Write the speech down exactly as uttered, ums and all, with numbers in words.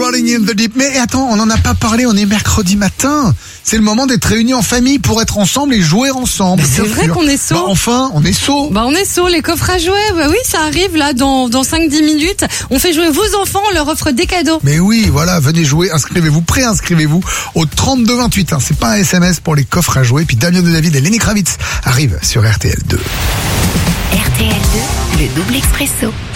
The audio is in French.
Rolling in the Deep. Mais attends, on n'en a pas parlé, on est mercredi matin. C'est le moment d'être réunis en famille pour être ensemble et jouer ensemble. C'est vrai sûr. qu'on est sot. Bah enfin, on est sot. Bah on est sot, les coffres à jouer. Bah oui, ça arrive là dans dans cinq dix minutes. On fait jouer vos enfants, on leur offre des cadeaux. Mais oui, voilà, venez jouer, inscrivez-vous, préinscrivez-vous au trente-deux vingt-huit. Hein. C'est pas un S M S pour les coffres à jouer. Puis Damien de David et Lenny Kravitz arrivent sur R T L deux. R T L deux, le double expresso.